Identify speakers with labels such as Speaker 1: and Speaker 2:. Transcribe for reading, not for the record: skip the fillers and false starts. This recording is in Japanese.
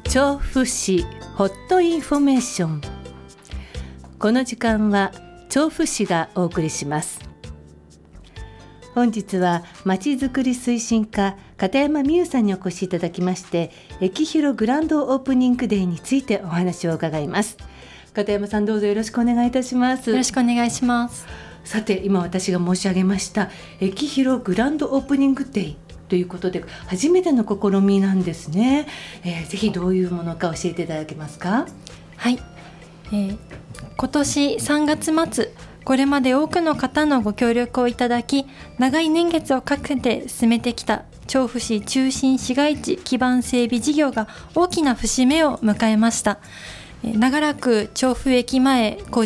Speaker 1: 調布市ホットインフォメーション。この時間は調布市がお送りします。本日はまちづくり推進課片山美優さんにお越しいただきまして、駅広グランドオープニングデーについてお話を伺います。片山さん、どうぞよろしくお願いいたします。
Speaker 2: よろしくお願いします。
Speaker 1: さて、今私が申し上げました駅広グランドオープニングデーということで、初めての試みなんですね。ぜひどういうものか教えていただけますか？
Speaker 2: はい、今年3月末、これまで多くの方のご協力をいただき、長い年月をかけて進めてきた調布市中心市街地基盤整備事業が大きな節目を迎えました。長らく調布駅前工事